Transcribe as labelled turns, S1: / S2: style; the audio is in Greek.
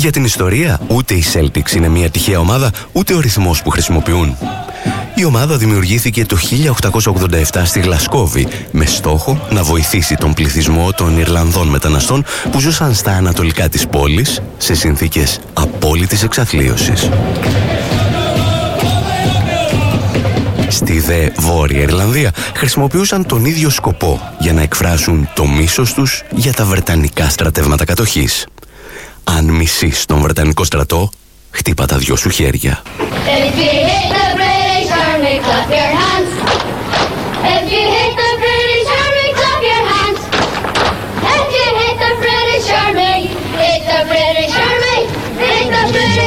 S1: Για την ιστορία, ούτε οι Celtics είναι μια τυχαία ομάδα, ούτε ο ρυθμός που χρησιμοποιούν. Η ομάδα δημιουργήθηκε το 1887 στη Γλασκόβη με στόχο να βοηθήσει τον πληθυσμό των Ιρλανδών μεταναστών που ζούσαν στα ανατολικά της πόλης σε συνθήκες απόλυτης εξαθλίωσης. Στη δε Βόρεια Ιρλανδία χρησιμοποιούσαν τον ίδιο σκοπό για να εκφράσουν το μίσος τους για τα βρετανικά στρατεύματα κατοχής. Αν μισείς τον βρετανικό στρατό, χτύπα τα δυο σου χέρια.